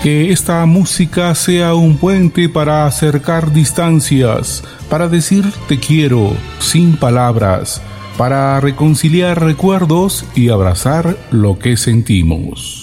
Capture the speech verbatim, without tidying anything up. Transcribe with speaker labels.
Speaker 1: Que esta música sea un puente para acercar distancias, para decir te quiero sin palabras, para reconciliar recuerdos y abrazar lo que sentimos.